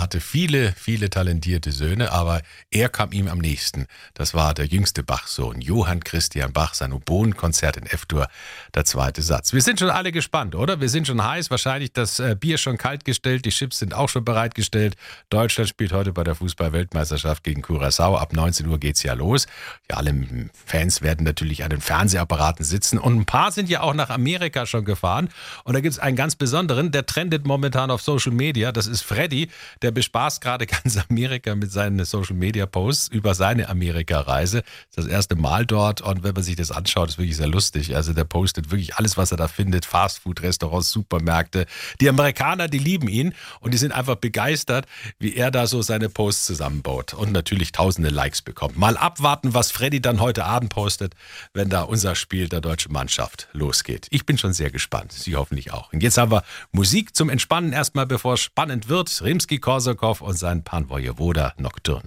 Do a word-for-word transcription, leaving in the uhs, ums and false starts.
hatte viele, viele talentierte Söhne, aber er kam ihm am nächsten. Das war der jüngste Bach-Sohn, Johann Christian Bach, sein Oboenkonzert in F-Dur, der zweite Satz. Wir sind schon alle gespannt, oder? Wir sind schon heiß, wahrscheinlich das äh, Bier schon kalt gestellt, die Chips sind auch schon bereitgestellt. Deutschland spielt heute bei der Fußball-Weltmeisterschaft gegen Curaçao. Ab neunzehn Uhr geht's ja los. Ja, alle Fans werden natürlich an den Fernsehapparaten sitzen und ein paar sind ja auch nach Amerika schon gefahren. Und da gibt's einen ganz besonderen, der trendet momentan auf Social Media. Das ist Freddy, der bespaßt gerade ganz Amerika mit seinen Social Media Posts über seine Amerika-Reise. Das ist das erste Mal dort und wenn man sich das anschaut, ist wirklich sehr lustig. Also der postet wirklich alles, was er da findet. Fastfood-Restaurants, Supermärkte. Die Amerikaner, die lieben ihn und die sind einfach begeistert, wie er da so seine Posts zusammenbaut und natürlich tausende Likes bekommt. Mal abwarten, was Freddy dann heute Abend postet, wenn da unser Spiel der deutschen Mannschaft losgeht. Ich bin schon sehr gespannt. Sie hoffentlich auch. Und jetzt haben wir Musik zum Entspannen erstmal, bevor es spannend wird. Rimski-Korsakow und sein Pan Wojewoda Nocturne.